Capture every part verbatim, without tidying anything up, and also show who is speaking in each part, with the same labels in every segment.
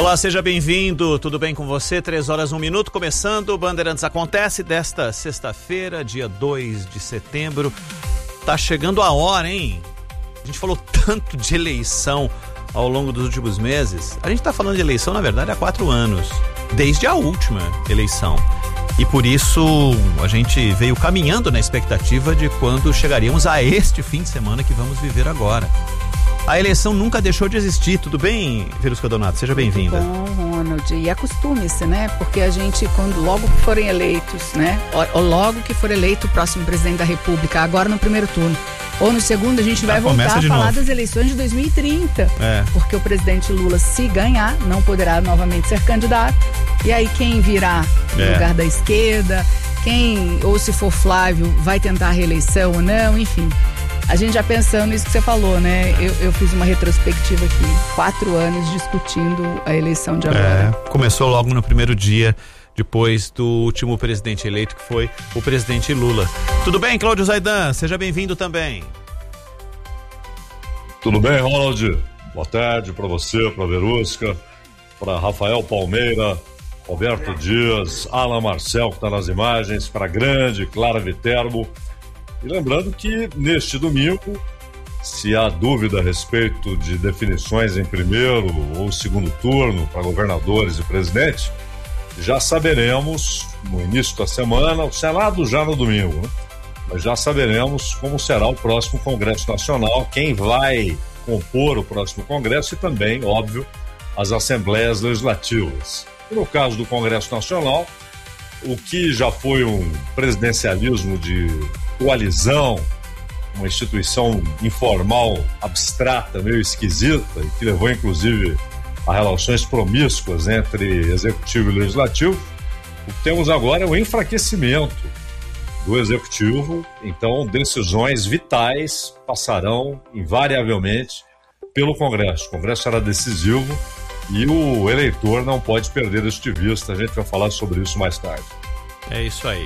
Speaker 1: Olá, seja bem-vindo, tudo bem com você? Três horas, um minuto, começando, Bandeirantes Acontece desta sexta-feira, dia dois de setembro. Tá chegando a hora, hein? A gente falou tanto de eleição ao longo dos últimos meses. A gente tá falando de eleição, na verdade, há quatro anos, desde a última eleição. E por isso a gente veio caminhando na expectativa de quando chegaríamos a este fim de semana que vamos viver agora. A eleição nunca deixou de existir, tudo bem, Verusca Donato? Seja bem-vinda.
Speaker 2: Bom, Ronald, e acostume-se, né? Porque a gente, quando logo que forem eleitos, né? Ou logo que for eleito o próximo presidente da República, agora no primeiro turno, ou no segundo, a gente vai ah, voltar a falar novo. das eleições de dois mil e trinta. É. Porque o presidente Lula, se ganhar, não poderá novamente ser candidato. E aí quem virá no é. lugar da esquerda, quem, ou se for Flávio, vai tentar a reeleição ou não, enfim. A gente já pensando nisso que você falou, né? Eu, eu fiz uma retrospectiva aqui, quatro anos discutindo a eleição de agora.
Speaker 1: É, começou logo no primeiro dia, depois do último presidente eleito, que foi o presidente Lula. Tudo bem, Cláudio Zaidan? Seja bem-vindo também.
Speaker 3: Tudo bem, Ronald? Boa tarde para você, para Verusca, para Rafael Palmeira, Roberto Dias, Alan Marcel, que está nas imagens, para a grande Clara Viterbo. E lembrando que neste domingo, se há dúvida a respeito de definições em primeiro ou segundo turno para governadores e presidente, já saberemos no início da semana, o Senado já no domingo, né? Mas já saberemos como será o próximo Congresso Nacional, quem vai compor o próximo Congresso e também, óbvio, as Assembleias Legislativas. E no caso do Congresso Nacional, o que já foi um presidencialismo de coalizão, uma instituição informal, abstrata, meio esquisita, e que levou inclusive a relações promíscuas entre executivo e legislativo, o que temos agora é o enfraquecimento do executivo. Então decisões vitais passarão invariavelmente pelo Congresso. O Congresso será decisivo e o eleitor não pode perder isso de vista. A gente vai falar sobre isso mais tarde.
Speaker 1: É isso aí.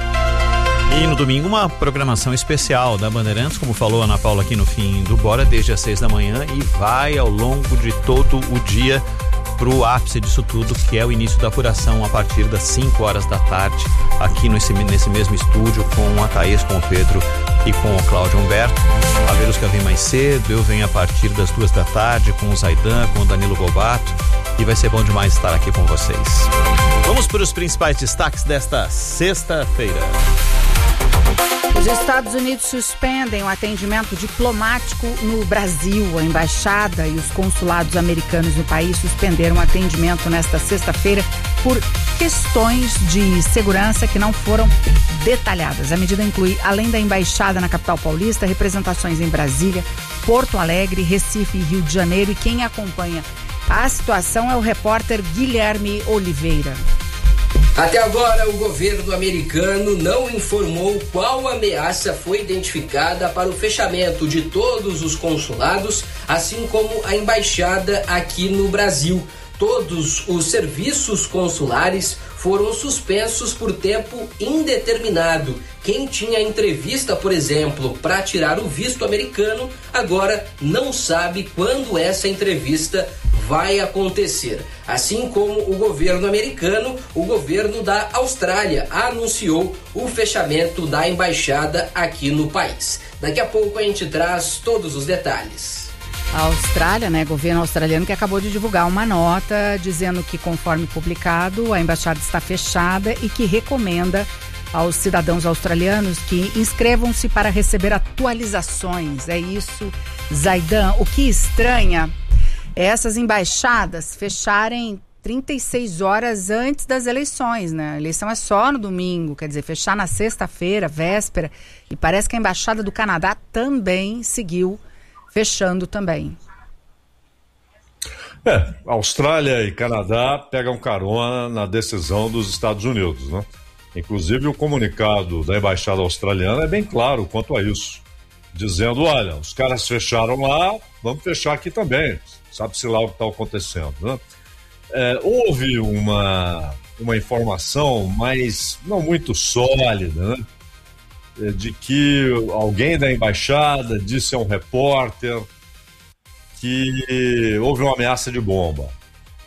Speaker 1: E no domingo uma programação especial da Bandeirantes, como falou a Ana Paula aqui no fim do Bora, desde as seis da manhã e vai ao longo de todo o dia pro ápice disso tudo, que é o início da apuração a partir das cinco horas da tarde, aqui nesse, nesse mesmo estúdio, com a Thaís, com o Pedro e com o Cláudio Humberto. A Verusca vem mais cedo, eu venho a partir das duas da tarde com o Zaidan, com o Danilo Gobato, e vai ser bom demais estar aqui com vocês. Vamos para os principais destaques desta sexta-feira.
Speaker 2: Os Estados Unidos suspendem o atendimento diplomático no Brasil. A embaixada e os consulados americanos no país suspenderam o atendimento nesta sexta-feira por questões de segurança que não foram detalhadas. A medida inclui, além da embaixada na capital paulista, representações em Brasília, Porto Alegre, Recife e Rio de Janeiro. E quem acompanha a situação é o repórter Guilherme Oliveira.
Speaker 4: Até agora, o governo americano não informou qual ameaça foi identificada para o fechamento de todos os consulados, assim como a embaixada aqui no Brasil. Todos os serviços consulares foram suspensos por tempo indeterminado. Quem tinha entrevista, por exemplo, para tirar o visto americano, agora não sabe quando essa entrevista vai acontecer. Assim como o governo americano, o governo da Austrália anunciou o fechamento da embaixada aqui no país. Daqui a pouco a gente traz todos os detalhes.
Speaker 2: A Austrália, né, governo australiano, que acabou de divulgar uma nota dizendo que, conforme publicado, a embaixada está fechada e que recomenda aos cidadãos australianos que inscrevam-se para receber atualizações. É isso, Zaidan. O que estranha é essas embaixadas fecharem trinta e seis horas antes das eleições, né? A eleição é só no domingo, quer dizer, fechar na sexta-feira, véspera, e parece que a embaixada do Canadá também seguiu fechando também.
Speaker 3: É, Austrália e Canadá pegam carona na decisão dos Estados Unidos, né? Inclusive o comunicado da embaixada australiana é bem claro quanto a isso, dizendo, olha, os caras fecharam lá, vamos fechar aqui também, sabe-se lá o que está acontecendo, né? É, houve uma, uma informação, mas não muito sólida, né? De que alguém da embaixada disse a um repórter que houve uma ameaça de bomba.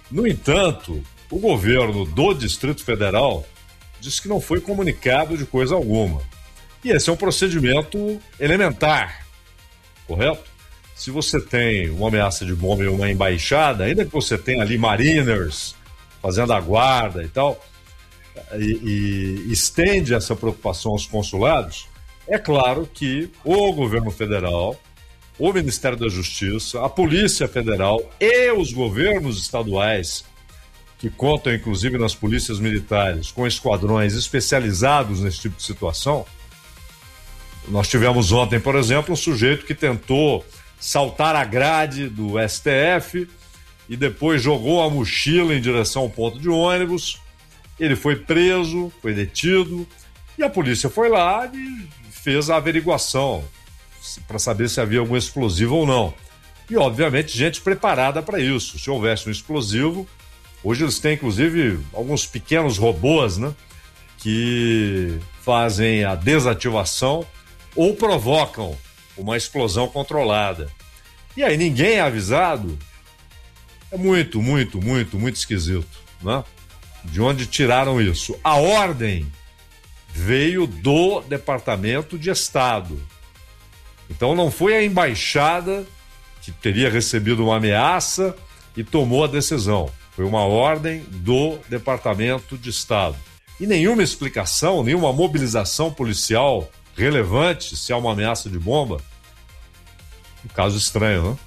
Speaker 3: No entanto, o governo do Distrito Federal disse que não foi comunicado de coisa alguma. E esse é um procedimento elementar, correto? Se você tem uma ameaça de bomba em uma embaixada, ainda que você tenha ali mariners fazendo a guarda e tal, e, e estende essa preocupação aos consulados, é claro que o governo federal, o Ministério da Justiça, a Polícia Federal e os governos estaduais, que contam inclusive nas polícias militares com esquadrões especializados nesse tipo de situação. Nós tivemos ontem, por exemplo, um sujeito que tentou saltar a grade do S T F e depois jogou a mochila em direção ao ponto de ônibus. Ele foi preso, foi detido, e a polícia foi lá e fez a averiguação para saber se havia algum explosivo ou não. E, obviamente, gente preparada para isso. Se houvesse um explosivo, hoje eles têm, inclusive, alguns pequenos robôs, né, que fazem a desativação ou provocam uma explosão controlada. E aí ninguém é avisado. É muito, muito, muito, muito esquisito, né? De onde tiraram isso? A ordem veio do Departamento de Estado. Então não foi a embaixada que teria recebido uma ameaça e tomou a decisão. Foi uma ordem do Departamento de Estado. E nenhuma explicação, nenhuma mobilização policial relevante se há uma ameaça de bomba. Um caso estranho, né?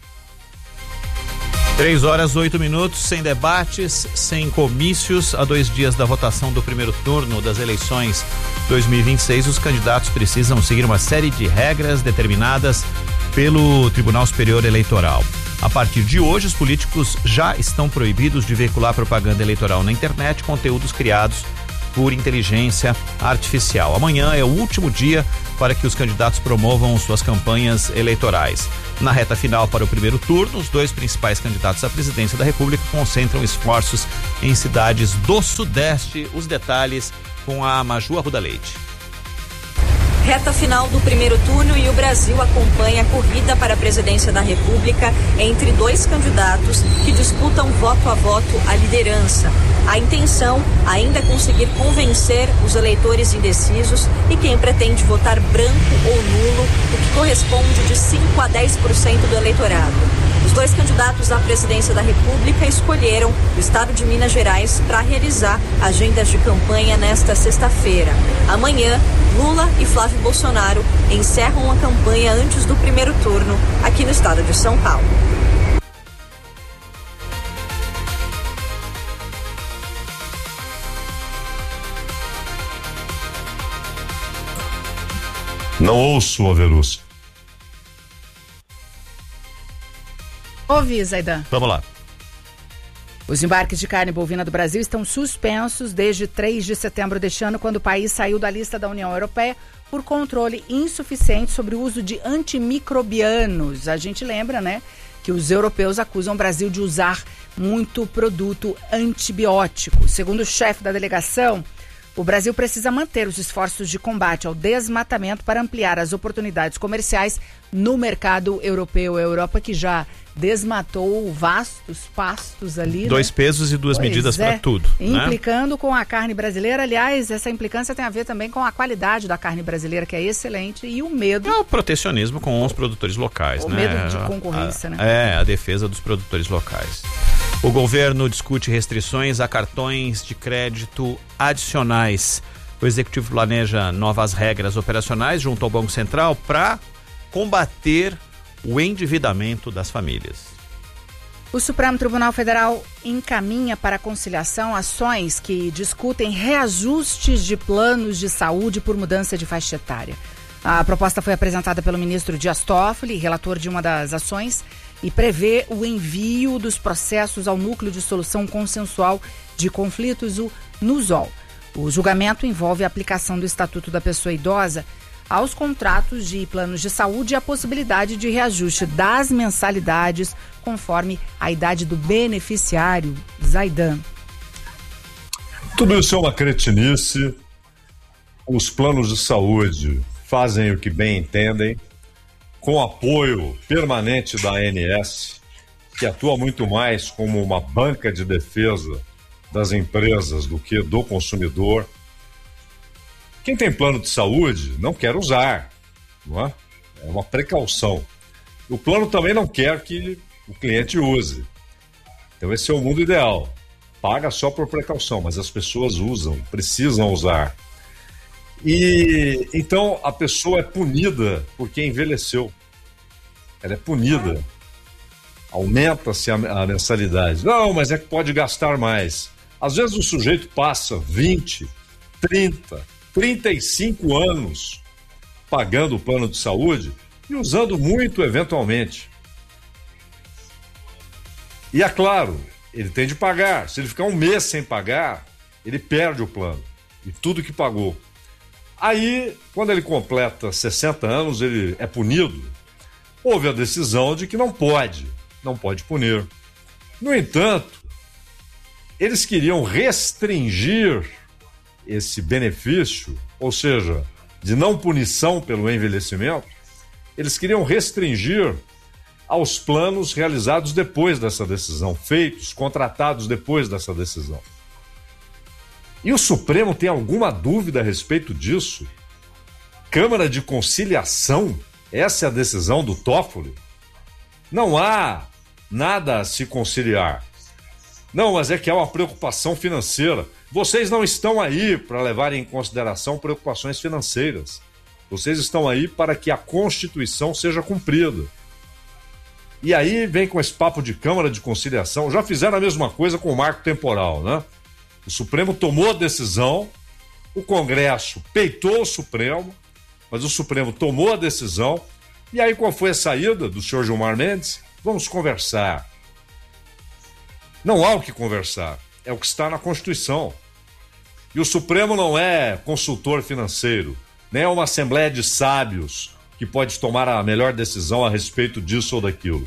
Speaker 1: Três horas, oito minutos, sem debates, sem comícios. A dois dias da votação do primeiro turno das eleições dois mil e vinte e seis, os candidatos precisam seguir uma série de regras determinadas pelo Tribunal Superior Eleitoral. A partir de hoje, os políticos já estão proibidos de veicular propaganda eleitoral na internet, conteúdos criados por inteligência artificial. Amanhã é o último dia para que os candidatos promovam suas campanhas eleitorais. Na reta final para o primeiro turno, os dois principais candidatos à presidência da República concentram esforços em cidades do Sudeste. Os detalhes com a Maju Arruda Leite.
Speaker 5: Reta final do primeiro turno e o Brasil acompanha a corrida para a presidência da República entre dois candidatos que disputam voto a voto a liderança. A intenção ainda é conseguir convencer os eleitores indecisos e quem pretende votar branco ou nulo, o que corresponde de cinco a dez por cento do eleitorado. Os dois candidatos à presidência da República escolheram o estado de Minas Gerais para realizar agendas de campanha nesta sexta-feira. Amanhã, Lula e Flávio Bolsonaro encerram a campanha antes do primeiro turno aqui no estado de São Paulo.
Speaker 3: Não ouço, Averus.
Speaker 2: Ouvi, Zaidan.
Speaker 1: Vamos lá.
Speaker 2: Os embarques de carne bovina do Brasil estão suspensos desde três de setembro deste ano, quando o país saiu da lista da União Europeia por controle insuficiente sobre o uso de antimicrobianos. A gente lembra, né, que os europeus acusam o Brasil de usar muito produto antibiótico. Segundo o chefe da delegação, o Brasil precisa manter os esforços de combate ao desmatamento para ampliar as oportunidades comerciais no mercado europeu. A Europa que já desmatou vastos pastos ali.
Speaker 1: Dois
Speaker 2: né?
Speaker 1: pesos e duas
Speaker 2: pois
Speaker 1: medidas
Speaker 2: é,
Speaker 1: para tudo.
Speaker 2: Implicando
Speaker 1: né?
Speaker 2: com a carne brasileira. Aliás, essa implicância tem a ver também com a qualidade da carne brasileira, que é excelente, e o medo.
Speaker 1: É o protecionismo com os produtores locais,
Speaker 2: o
Speaker 1: né?
Speaker 2: medo de concorrência,
Speaker 1: a,
Speaker 2: né?
Speaker 1: É, a defesa dos produtores locais. O governo discute restrições a cartões de crédito adicionais. O executivo planeja novas regras operacionais junto ao Banco Central para combater o endividamento das famílias.
Speaker 2: O Supremo Tribunal Federal encaminha para a conciliação ações que discutem reajustes de planos de saúde por mudança de faixa etária. A proposta foi apresentada pelo ministro Dias Toffoli, relator de uma das ações, e prevê o envio dos processos ao Núcleo de Solução Consensual de Conflitos, o NUSOL. O julgamento envolve a aplicação do Estatuto da Pessoa Idosa aos contratos de planos de saúde e a possibilidade de reajuste das mensalidades conforme a idade do beneficiário. Zaidan.
Speaker 3: Tudo isso é uma cretinice. Os planos de saúde fazem o que bem entendem, com apoio permanente da A N S, que atua muito mais como uma banca de defesa das empresas do que do consumidor. Quem tem plano de saúde não quer usar, não é? É uma precaução. O plano também não quer que o cliente use. Então esse é o mundo ideal. Paga só por precaução, mas as pessoas usam, precisam usar. E então a pessoa é punida porque envelheceu. Ela é punida. Aumenta-se a, a mensalidade. Não, mas é que pode gastar mais. Às vezes o sujeito passa vinte, trinta, trinta e cinco anos pagando o plano de saúde e usando muito eventualmente. E é claro, ele tem de pagar. Se ele ficar um mês sem pagar, ele perde o plano e tudo que pagou. Aí, quando ele completa sessenta anos, ele é punido. Houve a decisão de que não pode, não pode punir. No entanto, eles queriam restringir esse benefício, ou seja, de não punição pelo envelhecimento, eles queriam restringir aos planos realizados depois dessa decisão, feitos, contratados depois dessa decisão. E o Supremo tem alguma dúvida a respeito disso? Câmara de Conciliação? Essa é a decisão do Toffoli? Não há nada a se conciliar. Não, mas é que há uma preocupação financeira. Vocês não estão aí para levar em consideração preocupações financeiras. Vocês estão aí para que a Constituição seja cumprida. E aí vem com esse papo de Câmara de Conciliação. Já fizeram a mesma coisa com o marco temporal, né? O Supremo tomou a decisão, o Congresso peitou o Supremo, mas o Supremo tomou a decisão. E aí qual foi a saída do senhor Gilmar Mendes? Vamos conversar. Não há o que conversar. É o que está na Constituição. E o Supremo não é consultor financeiro, nem é uma assembleia de sábios que pode tomar a melhor decisão a respeito disso ou daquilo.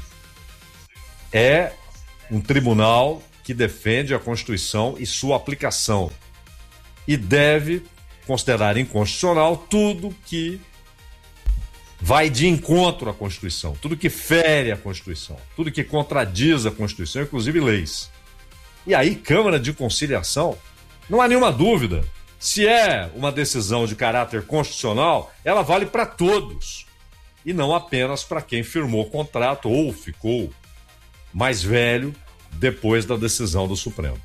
Speaker 3: É um tribunal que defende a Constituição e sua aplicação. E deve considerar inconstitucional tudo que vai de encontro à Constituição, tudo que fere a Constituição, tudo que contradiz a Constituição, inclusive leis. E aí, Câmara de Conciliação, não há nenhuma dúvida, se é uma decisão de caráter constitucional, ela vale para todos, e não apenas para quem firmou o contrato ou ficou mais velho depois da decisão do Supremo.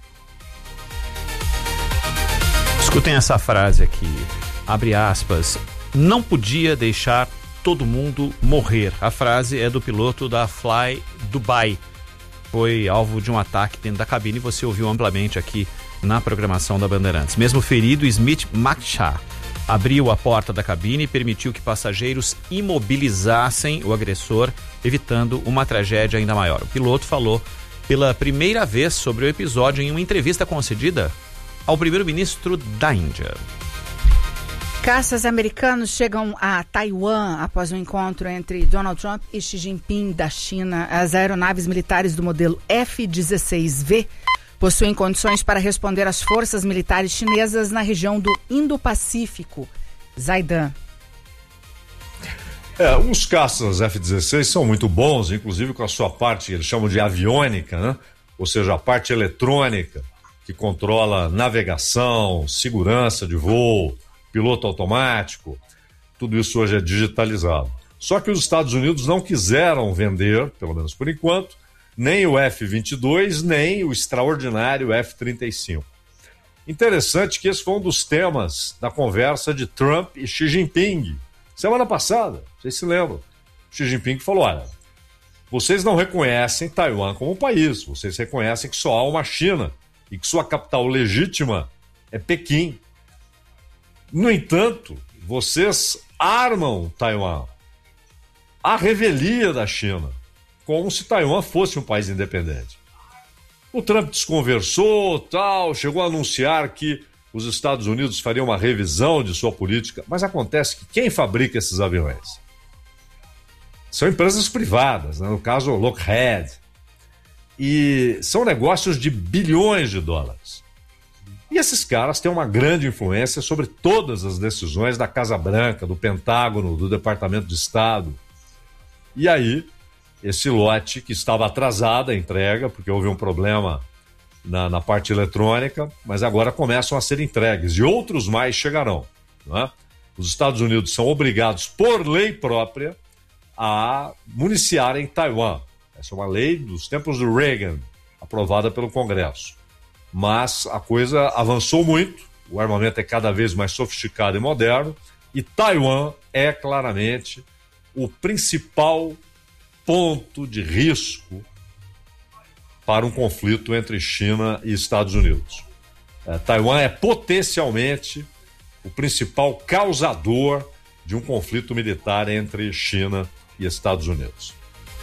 Speaker 1: Escutem essa frase aqui, abre aspas, não podia deixar todo mundo morrer. A frase é do piloto da Fly Dubai. Foi alvo de um ataque dentro da cabine e você ouviu amplamente aqui na programação da Bandeirantes. Mesmo ferido, Smith Maksha abriu a porta da cabine e permitiu que passageiros imobilizassem o agressor, evitando uma tragédia ainda maior. O piloto falou pela primeira vez sobre o episódio em uma entrevista concedida ao primeiro-ministro da Índia.
Speaker 2: Caças americanos chegam a Taiwan após um encontro entre Donald Trump e Xi Jinping da China. As aeronaves militares do modelo F dezesseis V possuem condições para responder às forças militares chinesas na região do Indo-Pacífico. Zaidan.
Speaker 3: É, os caças F dezesseis são muito bons, inclusive com a sua parte, eles chamam de aviônica, né? Ou seja, a parte eletrônica que controla navegação, segurança de voo, piloto automático, tudo isso hoje é digitalizado. Só que os Estados Unidos não quiseram vender, pelo menos por enquanto, nem o F vinte e dois, nem o extraordinário F trinta e cinco. Interessante que esse foi um dos temas da conversa de Trump e Xi Jinping. Semana passada, vocês se lembram? Xi Jinping falou, olha, vocês não reconhecem Taiwan como um país, vocês reconhecem que só há uma China e que sua capital legítima é Pequim. No entanto, vocês armam Taiwan à revelia da China, como se Taiwan fosse um país independente. O Trump desconversou, tal, chegou a anunciar que os Estados Unidos fariam uma revisão de sua política, mas acontece que quem fabrica esses aviões? São empresas privadas, né? No caso Lockheed, e são negócios de bilhões de dólares. E esses caras têm uma grande influência sobre todas as decisões da Casa Branca, do Pentágono, do Departamento de Estado. E aí, esse lote que estava atrasado a entrega, porque houve um problema na, na parte eletrônica, mas agora começam a ser entregues e outros mais chegarão, não é? Os Estados Unidos são obrigados, por lei própria, a municiarem Taiwan. Essa é uma lei dos tempos do Reagan, aprovada pelo Congresso. Mas a coisa avançou muito, o armamento é cada vez mais sofisticado e moderno, e Taiwan é claramente o principal ponto de risco para um conflito entre China e Estados Unidos. É, Taiwan é potencialmente o principal causador de um conflito militar entre China e Estados Unidos.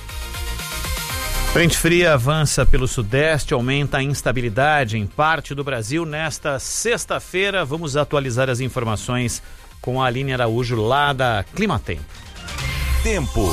Speaker 1: Frente fria avança pelo sudeste, aumenta a instabilidade em parte do Brasil. Nesta sexta-feira, vamos atualizar as informações com a Aline Araújo, lá da Climatempo.
Speaker 6: Tempo.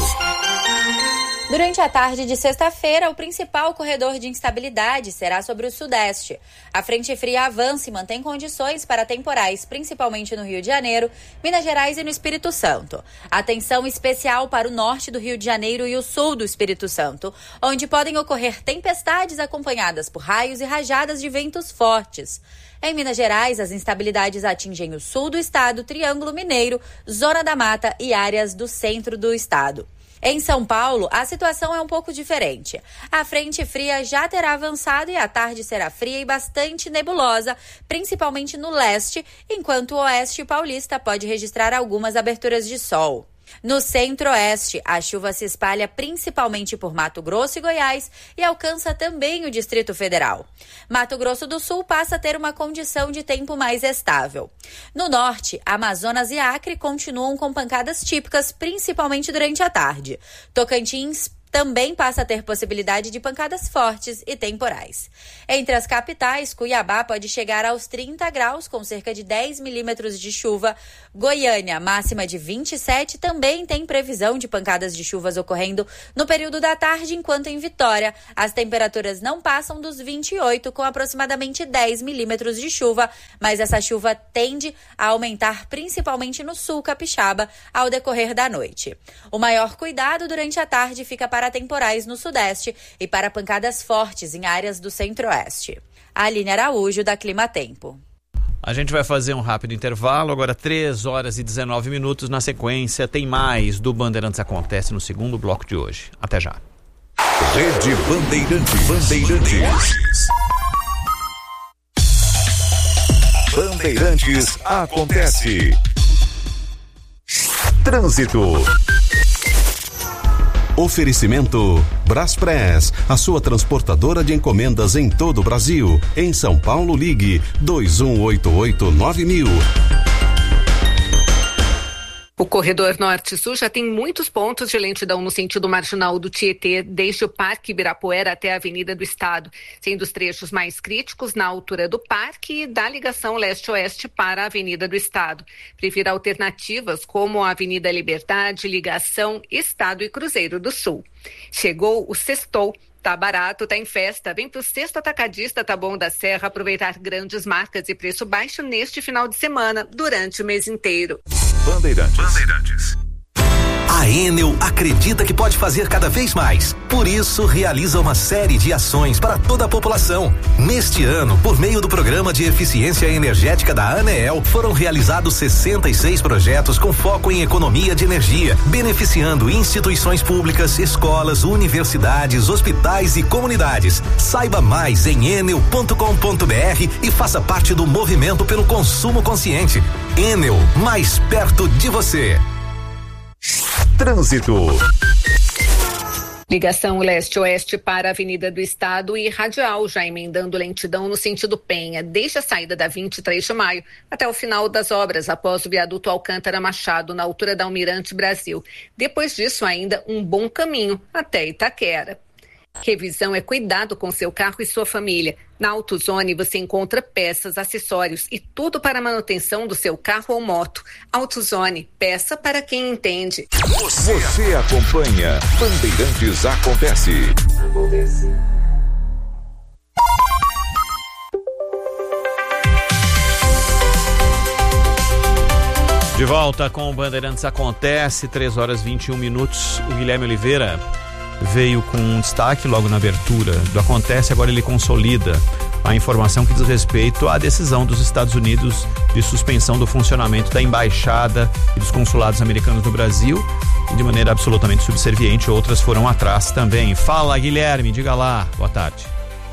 Speaker 7: Durante a tarde de sexta-feira, o principal corredor de instabilidade será sobre o sudeste. A frente fria avança e mantém condições para temporais, principalmente no Rio de Janeiro, Minas Gerais e no Espírito Santo. Atenção especial para o norte do Rio de Janeiro e o sul do Espírito Santo, onde podem ocorrer tempestades acompanhadas por raios e rajadas de ventos fortes. Em Minas Gerais, as instabilidades atingem o sul do estado, Triângulo Mineiro, Zona da Mata e áreas do centro do estado. Em São Paulo, a situação é um pouco diferente. A frente fria já terá avançado e a tarde será fria e bastante nebulosa, principalmente no leste, enquanto o oeste paulista pode registrar algumas aberturas de sol. No centro-oeste, a chuva se espalha principalmente por Mato Grosso e Goiás e alcança também o Distrito Federal. Mato Grosso do Sul passa a ter uma condição de tempo mais estável. No norte, Amazonas e Acre continuam com pancadas típicas, principalmente durante a tarde. Tocantins também passa a ter possibilidade de pancadas fortes e temporais. Entre as capitais, Cuiabá pode chegar aos trinta graus, com cerca de dez milímetros de chuva. Goiânia, máxima de vinte e sete, também tem previsão de pancadas de chuvas ocorrendo no período da tarde, enquanto em Vitória, as temperaturas não passam dos vinte e oito, com aproximadamente dez milímetros de chuva, mas essa chuva tende a aumentar principalmente no sul capixaba ao decorrer da noite. O maior cuidado durante a tarde fica para temporais no sudeste e para pancadas fortes em áreas do centro-oeste. Aline Araújo, da Climatempo.
Speaker 1: A gente vai fazer um rápido intervalo, agora três horas e dezenove minutos. Na sequência, tem mais do Bandeirantes Acontece no segundo bloco de hoje. Até já.
Speaker 6: Rede Bandeirantes. Bandeirantes. Bandeirantes Acontece. Trânsito. Oferecimento Braspress, a sua transportadora de encomendas em todo o Brasil. Em São Paulo, ligue dois um oito oito nove mil.
Speaker 8: O corredor norte-sul já tem muitos pontos de lentidão no sentido marginal do Tietê, desde o Parque Ibirapuera até a Avenida do Estado, sendo os trechos mais críticos na altura do parque e da ligação leste-oeste para a Avenida do Estado. Prefira alternativas como a Avenida Liberdade, ligação Estado e Cruzeiro do Sul. Chegou o sextou. Tá barato, tá em festa. Vem pro Sexto Atacadista Taboão da Serra aproveitar grandes marcas e preço baixo neste final de semana, durante o mês inteiro.
Speaker 6: Bandeirantes. Bandeirantes. A Enel acredita que pode fazer cada vez mais. Por isso, realiza uma série de ações para toda a população. Neste ano, por meio do Programa de Eficiência Energética da ANEEL, foram realizados sessenta e seis projetos com foco em economia de energia, beneficiando instituições públicas, escolas, universidades, hospitais e comunidades. Saiba mais em enel ponto com ponto br e faça parte do movimento pelo consumo consciente. Enel, mais perto de você. Trânsito.
Speaker 8: Ligação leste-oeste para a Avenida do Estado e radial, já emendando lentidão no sentido Penha, desde a saída da vinte e três de maio até o final das obras, após o viaduto Alcântara Machado, na altura da Almirante Brasil. Depois disso, ainda um bom caminho até Itaquera. Revisão é cuidado com seu carro e sua família. Na AutoZone você encontra peças, acessórios e tudo para a manutenção do seu carro ou moto. AutoZone, peça para quem entende.
Speaker 6: Você, você acompanha Bandeirantes Acontece. Acontece.
Speaker 1: De volta com o Bandeirantes Acontece, três horas e vinte e um minutos. O Guilherme Oliveira veio com um destaque logo na abertura do Acontece, agora ele consolida a informação que diz respeito à decisão dos Estados Unidos de suspensão do funcionamento da embaixada e dos consulados americanos no Brasil, e de maneira absolutamente subserviente outras foram atrás também. Fala, Guilherme, diga lá, boa tarde.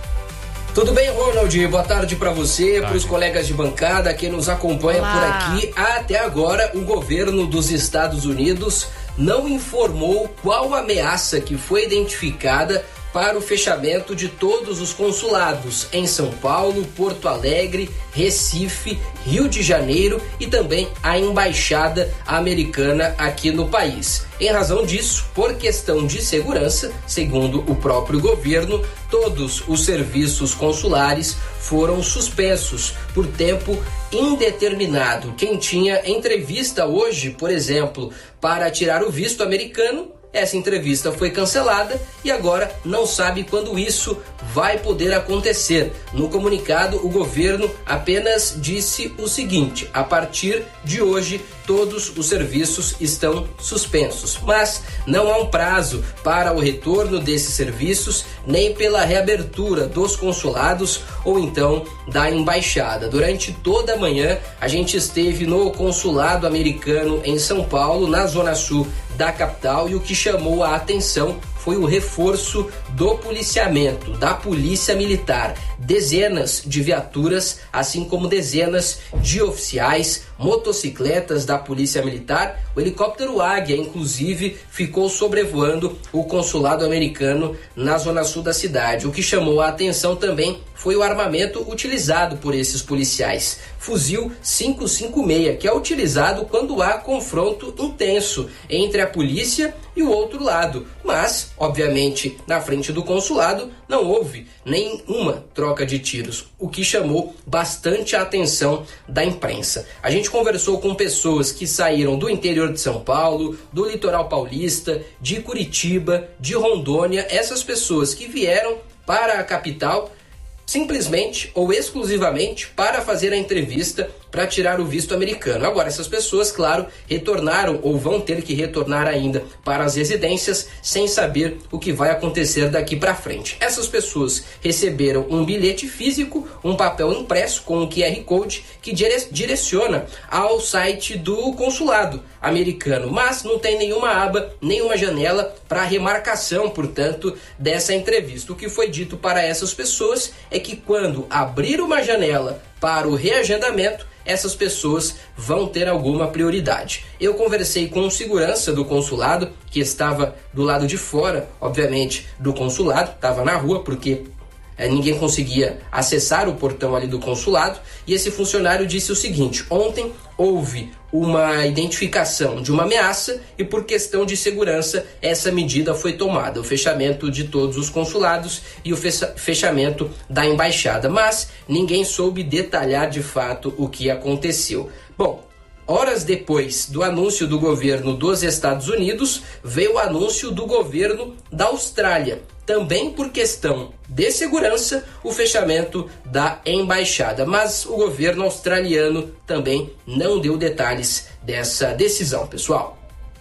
Speaker 4: Tudo bem, Ronald? Boa tarde para você, para os colegas de bancada que nos acompanham por aqui. Até agora, o governo dos Estados Unidos não informou qual ameaça que foi identificada para o fechamento de todos os consulados em São Paulo, Porto Alegre, Recife, Rio de Janeiro e também a embaixada americana aqui no país. Em razão disso, por questão de segurança, segundo o próprio governo, todos os serviços consulares foram suspensos por tempo indeterminado. Quem tinha entrevista hoje, por exemplo, para tirar o visto americano, essa entrevista foi cancelada e agora não sabe quando isso vai poder acontecer. No comunicado, o governo apenas disse o seguinte: a partir de hoje, todos os serviços estão suspensos. Mas não há um prazo para o retorno desses serviços, nem pela reabertura dos consulados ou então da embaixada. Durante toda a manhã, a gente esteve no consulado americano em São Paulo, na zona sul da capital, e o que chamou a atenção foi o reforço do policiamento, da polícia militar. Dezenas de viaturas, assim como dezenas de oficiais, motocicletas da polícia militar. O helicóptero Águia, inclusive, ficou sobrevoando o consulado americano na zona sul da cidade. O que chamou a atenção também foi o armamento utilizado por esses policiais. Fuzil cinco cinco seis, que é utilizado quando há confronto intenso entre a polícia e o outro lado. Mas, obviamente, na frente do consulado não houve nenhuma troca de tiros, o que chamou bastante a atenção da imprensa. A gente conversou com pessoas que saíram do interior de São Paulo, do litoral paulista, de Curitiba, de Rondônia, essas pessoas que vieram para a capital simplesmente ou exclusivamente para fazer a entrevista para tirar o visto americano. Agora, essas pessoas, claro, retornaram ou vão ter que retornar ainda para as residências sem saber o que vai acontecer daqui para frente. Essas pessoas receberam um bilhete físico, um papel impresso com um Q R Code que dire- direciona ao site do consulado americano, mas não tem nenhuma aba, nenhuma janela para remarcação, portanto, dessa entrevista. O que foi dito para essas pessoas é que quando abrir uma janela para o reagendamento, essas pessoas vão ter alguma prioridade. Eu conversei com um segurança do consulado, que estava do lado de fora, obviamente, do consulado, estava na rua, porque é, ninguém conseguia acessar o portão ali do consulado, e esse funcionário disse o seguinte: ontem houve uma identificação de uma ameaça e por questão de segurança essa medida foi tomada, o fechamento de todos os consulados e o fechamento da embaixada, mas ninguém soube detalhar de fato o que aconteceu. Bom, horas depois do anúncio do governo dos Estados Unidos, veio o anúncio do governo da Austrália, também por questão de segurança, o fechamento da embaixada. Mas o governo australiano também não deu detalhes dessa decisão, pessoal.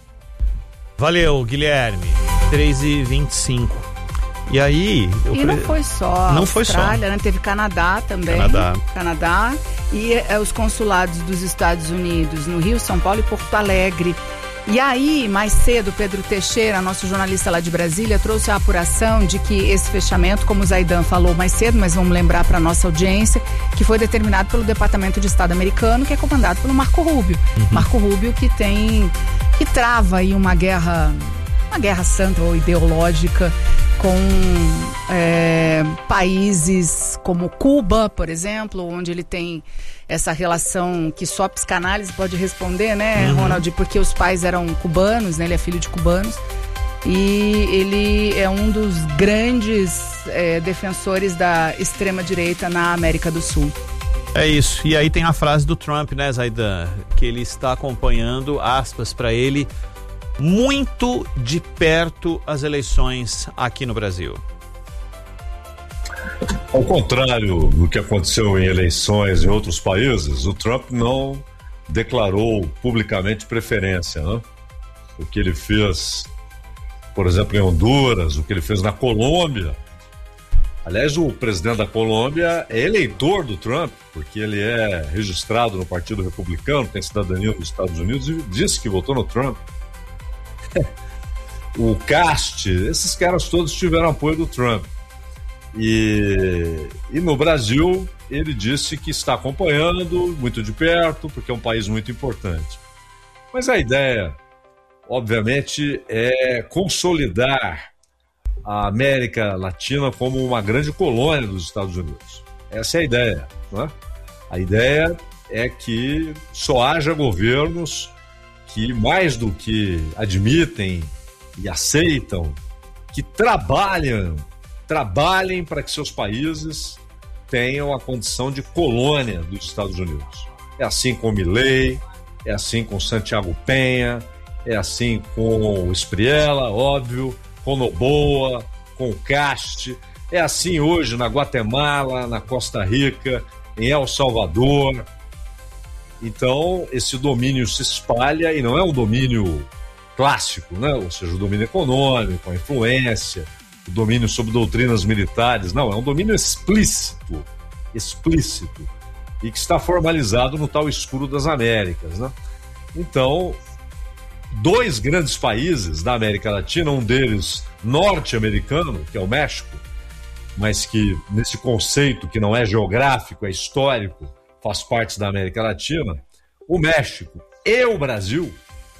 Speaker 1: Valeu, Guilherme. três e vinte e cinco. E aí... Eu
Speaker 2: e não pre... foi só
Speaker 1: não
Speaker 2: a
Speaker 1: foi
Speaker 2: Austrália,
Speaker 1: só.
Speaker 2: Né? Teve Canadá também.
Speaker 1: Canadá.
Speaker 2: Canadá. E é, os consulados dos Estados Unidos no Rio, São Paulo e Porto Alegre. E aí, mais cedo, Pedro Teixeira, nosso jornalista lá de Brasília, trouxe a apuração de que esse fechamento, como o Zaidan falou mais cedo, mas vamos lembrar para a nossa audiência, que foi determinado pelo Departamento de Estado americano, que é comandado pelo Marco Rubio. Uhum. Marco Rubio que tem, que trava aí uma guerra, uma guerra santa ou ideológica com é, países como Cuba, por exemplo, onde ele tem essa relação que só a psicanálise pode responder, né, uhum. Ronald? Porque os pais eram cubanos, né? Ele é filho de cubanos e ele é um dos grandes é, defensores da extrema-direita na América do Sul.
Speaker 1: É isso. E aí tem a frase do Trump, né, Zaidan? Que ele está acompanhando, aspas para ele, muito de perto as eleições aqui no Brasil.
Speaker 3: Ao contrário do que aconteceu em eleições em outros países, o Trump não declarou publicamente preferência, né? O que ele fez por exemplo, em Honduras, o que ele fez na Colômbia. Aliás, o presidente da Colômbia é eleitor do Trump, porque ele é registrado no Partido Republicano, tem cidadania dos Estados Unidos e disse que votou no Trump. O Cast, esses caras todos tiveram apoio do Trump. E, e no Brasil, ele disse que está acompanhando muito de perto, porque é um país muito importante. Mas a ideia, obviamente, é consolidar a América Latina como uma grande colônia dos Estados Unidos. Essa é a ideia, não é? A ideia é que só haja governos que, mais do que admitem e aceitam, que trabalham, trabalhem para que seus países tenham a condição de colônia dos Estados Unidos. É assim com Milei, é assim com Santiago Penha, é assim com o Espriella, óbvio, com Noboa, com o Cast, é assim hoje na Guatemala, na Costa Rica, em El Salvador. Então, esse domínio se espalha e não é um domínio clássico, né? Ou seja, o domínio econômico, a influência, o domínio sobre doutrinas militares. Não, é um domínio explícito, explícito, e que está formalizado no tal escuro das Américas, né? Então, dois grandes países da América Latina, um deles norte-americano, que é o México, mas que nesse conceito que não é geográfico, é histórico, faz parte da América Latina, o México e o Brasil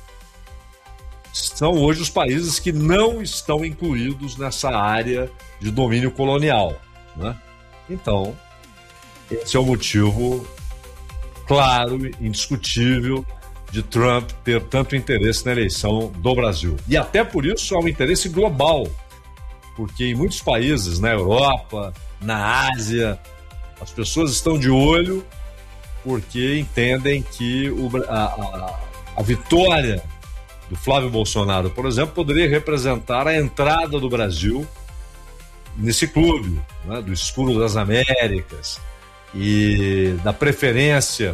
Speaker 3: são hoje os países que não estão incluídos nessa área de domínio colonial, né? Então, esse é o motivo claro, indiscutível, de Trump ter tanto interesse na eleição do Brasil. E até por isso há um interesse global, porque em muitos países, na Europa, na Ásia, as pessoas estão de olho porque entendem que o, a, a, a vitória do Flávio Bolsonaro, por exemplo, poderia representar a entrada do Brasil nesse clube, né, do escuro das Américas e da preferência